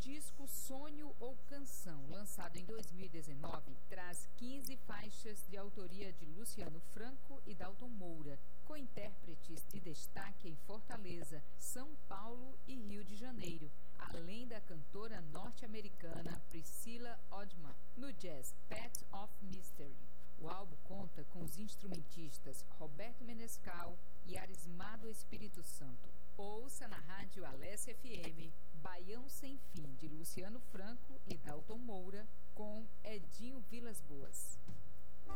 disco Sonho ou Canção, lançado em 2019, traz 15 faixas de autoria de Luciano Franco e Dalton Moura, com intérpretes de destaque em Fortaleza, São Paulo e Rio de Janeiro, além da cantora norte-americana Priscilla Odman, no jazz Path of Mystery. O álbum conta com os instrumentistas Roberto Menescal e Arismado Espírito Santo. Ouça na rádio Alessia FM, Baião Sem Fim, de Luciano Franco e Dalton Moura, com Edinho Vilas Boas.